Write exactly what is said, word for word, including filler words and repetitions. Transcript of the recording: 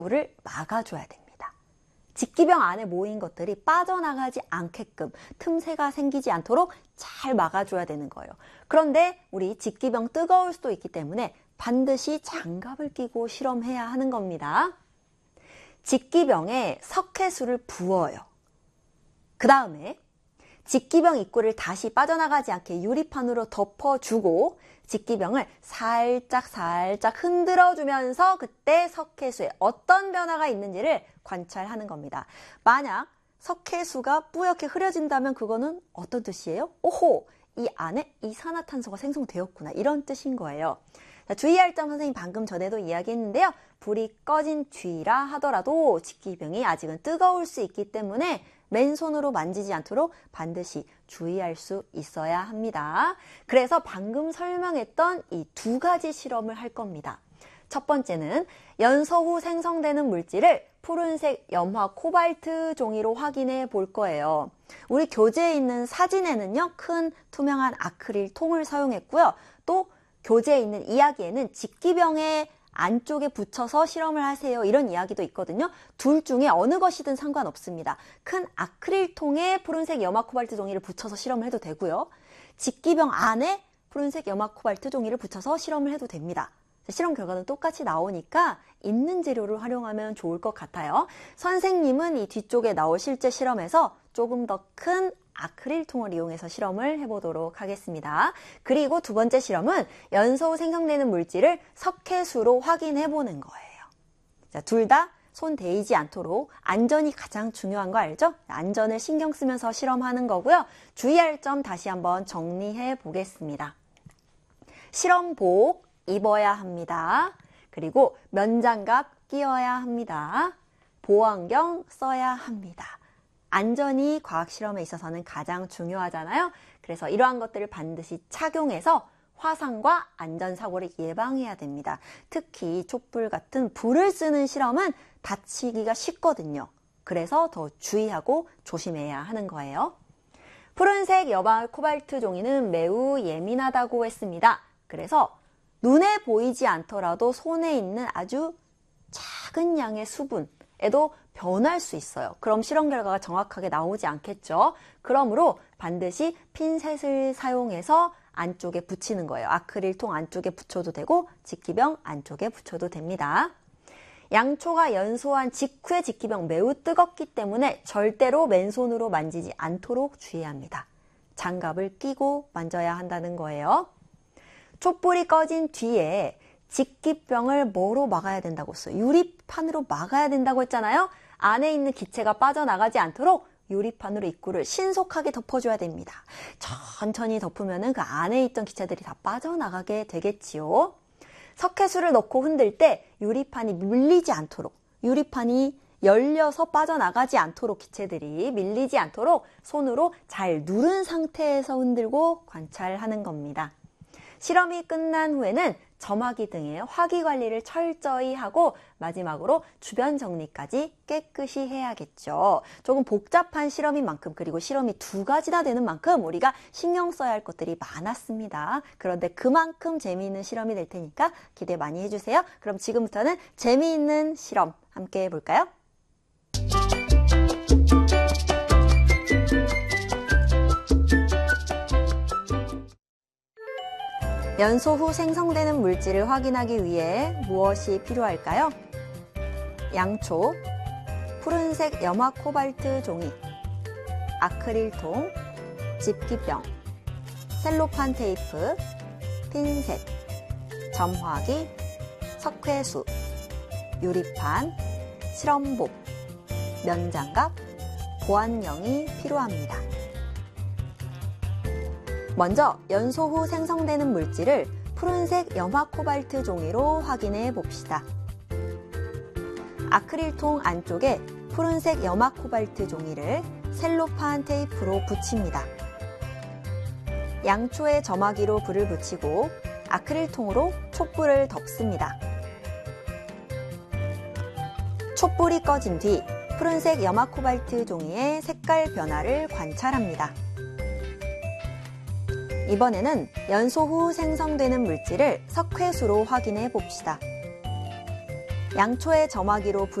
물을 막아줘야 됩니다. 직기병 안에 모인 것들이 빠져나가지 않게끔 틈새가 생기지 않도록 잘 막아줘야 되는 거예요. 그런데 우리 직기병 뜨거울 수도 있기 때문에 반드시 장갑을 끼고 실험해야 하는 겁니다. 직기병에 석회수를 부어요. 그 다음에 직기병 입구를 다시 빠져나가지 않게 유리판으로 덮어주고 직기병을 살짝 살짝 흔들어주면서 그때 석회수에 어떤 변화가 있는지를 관찰하는 겁니다. 만약 석회수가 뿌옇게 흐려진다면 그거는 어떤 뜻이에요? 오호! 이 안에 이산화탄소가 생성되었구나, 이런 뜻인 거예요. 자, 주의할 점 선생님 방금 전에도 이야기했는데요. 불이 꺼진 뒤라 하더라도 직기병이 아직은 뜨거울 수 있기 때문에 맨손으로 만지지 않도록 반드시 주의할 수 있어야 합니다. 그래서 방금 설명했던 이 두 가지 실험을 할 겁니다. 첫 번째는 연소 후 생성되는 물질을 푸른색 염화 코발트 종이로 확인해 볼 거예요. 우리 교재에 있는 사진에는요, 큰 투명한 아크릴 통을 사용했고요. 또 교재에 있는 이야기에는 직기병에 안쪽에 붙여서 실험을 하세요, 이런 이야기도 있거든요. 둘 중에 어느 것이든 상관없습니다. 큰 아크릴 통에 푸른색 염화 코발트 종이를 붙여서 실험을 해도 되고요. 직기병 안에 푸른색 염화 코발트 종이를 붙여서 실험을 해도 됩니다. 실험 결과는 똑같이 나오니까 있는 재료를 활용하면 좋을 것 같아요. 선생님은 이 뒤쪽에 나올 실제 실험에서 조금 더 큰 아크릴 통을 이용해서 실험을 해보도록 하겠습니다. 그리고 두 번째 실험은 연소 후 생성되는 물질을 석회수로 확인해보는 거예요. 자, 둘 다 손 대이지 않도록 안전이 가장 중요한 거 알죠? 안전을 신경 쓰면서 실험하는 거고요. 주의할 점 다시 한번 정리해 보겠습니다. 실험복 입어야 합니다. 그리고 면장갑 끼워야 합니다. 보호안경 써야 합니다. 안전이 과학실험에 있어서는 가장 중요하잖아요. 그래서 이러한 것들을 반드시 착용해서 화상과 안전사고를 예방해야 됩니다. 특히 촛불 같은 불을 쓰는 실험은 다치기가 쉽거든요. 그래서 더 주의하고 조심해야 하는 거예요. 푸른색 염화 코발트 종이는 매우 예민하다고 했습니다. 그래서 눈에 보이지 않더라도 손에 있는 아주 작은 양의 수분에도 변할 수 있어요. 그럼 실험 결과가 정확하게 나오지 않겠죠. 그러므로 반드시 핀셋을 사용해서 안쪽에 붙이는 거예요. 아크릴 통 안쪽에 붙여도 되고 직기병 안쪽에 붙여도 됩니다. 양초가 연소한 직후에 직기병 매우 뜨겁기 때문에 절대로 맨손으로 만지지 않도록 주의해야 합니다. 장갑을 끼고 만져야 한다는 거예요. 촛불이 꺼진 뒤에 직기병을 뭐로 막아야 된다고 했어요? 유리판으로 막아야 된다고 했잖아요. 안에 있는 기체가 빠져나가지 않도록 유리판으로 입구를 신속하게 덮어줘야 됩니다. 천천히 덮으면 그 안에 있던 기체들이 다 빠져나가게 되겠지요. 석회수를 넣고 흔들 때 유리판이 밀리지 않도록, 유리판이 열려서 빠져나가지 않도록, 기체들이 밀리지 않도록 손으로 잘 누른 상태에서 흔들고 관찰하는 겁니다. 실험이 끝난 후에는 점화기 등의 화기 관리를 철저히 하고 마지막으로 주변 정리까지 깨끗이 해야겠죠. 조금 복잡한 실험인 만큼, 그리고 실험이 두 가지나 되는 만큼 우리가 신경 써야 할 것들이 많았습니다. 그런데 그만큼 재미있는 실험이 될 테니까 기대 많이 해주세요. 그럼 지금부터는 재미있는 실험 함께 해볼까요? 연소 후 생성되는 물질을 확인하기 위해 무엇이 필요할까요? 양초, 푸른색 염화 코발트 종이, 아크릴통, 집기병, 셀로판 테이프, 핀셋, 점화기, 석회수, 유리판, 실험복, 면장갑, 보안용이 필요합니다. 먼저 연소 후 생성되는 물질을 푸른색 염화 코발트 종이로 확인해 봅시다. 아크릴통 안쪽에 푸른색 염화 코발트 종이를 셀로판 테이프로 붙입니다. 양초에 점화기로 불을 붙이고 아크릴통으로 촛불을 덮습니다. 촛불이 꺼진 뒤 푸른색 염화 코발트 종이의 색깔 변화를 관찰합니다. 이번에는 연소 후 생성되는 물질을 석회수로 확인해 봅시다. 양초에 점화기로